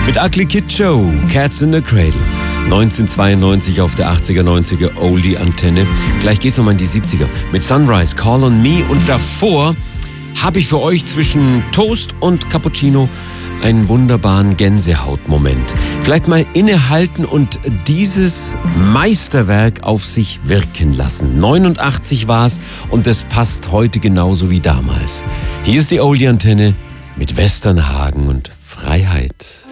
Mit Ugly Kid Joe, Cats in the Cradle. 1992 auf der 80er-90er Oldie-Antenne. Gleich geht's nochmal in die 70er mit Sunrise, Call on Me. Und davor habe ich für euch zwischen Toast und Cappuccino einen wunderbaren Gänsehautmoment. Vielleicht mal innehalten und dieses Meisterwerk auf sich wirken lassen. 89 war's und es passt heute genauso wie damals. Hier ist die Oldie-Antenne mit Westernhagen und Freiheit.